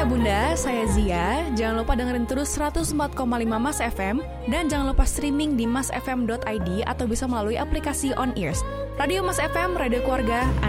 Bunda, saya Zia. Jangan lupa dengerin terus 104,5 Mas FM dan jangan lupa streaming di masfm.id atau bisa melalui aplikasi On Ears. Radio Mas FM, radio keluarga,